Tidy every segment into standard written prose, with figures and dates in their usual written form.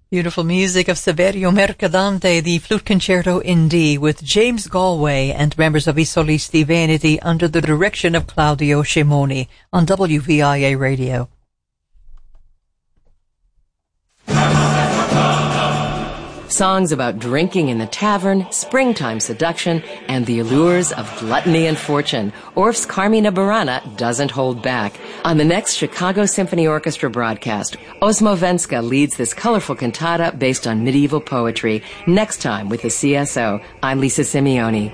Beautiful music of Saverio Mercadante, the Flute Concerto in D, with James Galway and members of I Solisti Veneti under the direction of Claudio Scimoni on WVIA Radio. Songs about drinking in the tavern, springtime seduction, and the allures of gluttony and fortune. Orff's Carmina Burana doesn't hold back. On the next Chicago Symphony Orchestra broadcast, Osmovenska leads this colorful cantata based on medieval poetry. Next time with the CSO, I'm Lisa Simeoni.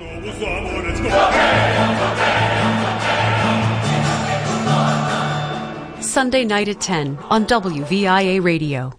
Sunday night at 10 on WVIA Radio.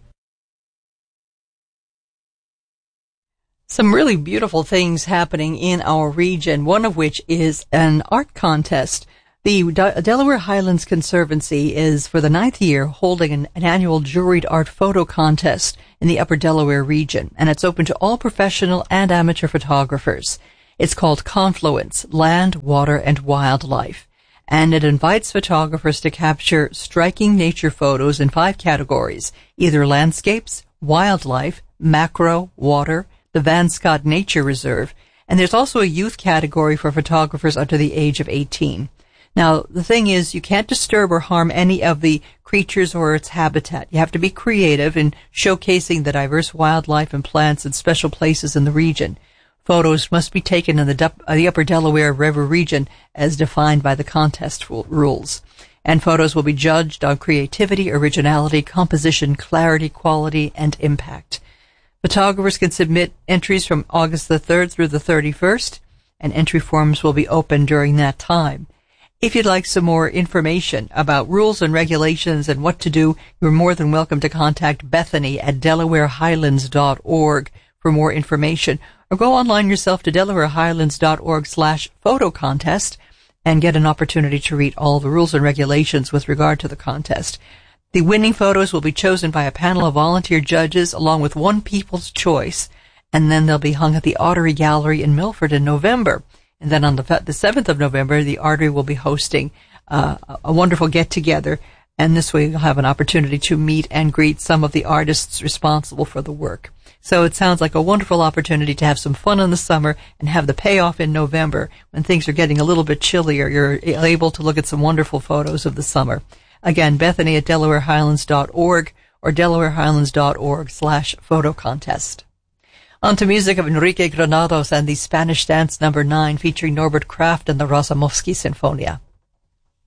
Some really beautiful things happening in our region, one of which is an art contest. The Delaware Highlands Conservancy is, for the 9th year, holding an annual juried art photo contest in the Upper Delaware region, and it's open to all professional and amateur photographers. It's called Confluence, Land, Water, and Wildlife, and it invites photographers to capture striking nature photos in 5 categories, either landscapes, wildlife, macro, water, the Van Scott Nature Reserve, and there's also a youth category for photographers under the age of 18. Now, the thing is, you can't disturb or harm any of the creatures or its habitat. You have to be creative in showcasing the diverse wildlife and plants in special places in the region. Photos must be taken in the Upper Delaware River region as defined by the contest rules. And photos will be judged on creativity, originality, composition, clarity, quality, and impact. Photographers can submit entries from August the 3rd through the 31st, and entry forms will be open during that time. If you'd like some more information about rules and regulations and what to do, you're more than welcome to contact Bethany at DelawareHighlands.org for more information, or go online yourself to DelawareHighlands.org/photo contest and get an opportunity to read all the rules and regulations with regard to the contest. The winning photos will be chosen by a panel of volunteer judges along with one People's Choice, and then they'll be hung at the Artery Gallery in Milford in November. And then on the 7th of November, the Artery will be hosting a wonderful get-together, and this way you'll have an opportunity to meet and greet some of the artists responsible for the work. So it sounds like a wonderful opportunity to have some fun in the summer and have the payoff in November when things are getting a little bit chillier. You're able to look at some wonderful photos of the summer. Again, Bethany at DelawareHighlands.org or DelawareHighlands.org/photo contest. On to music of Enrique Granados and the Spanish Dance No. 9 featuring Norbert Kraft and the Razumovsky Sinfonia.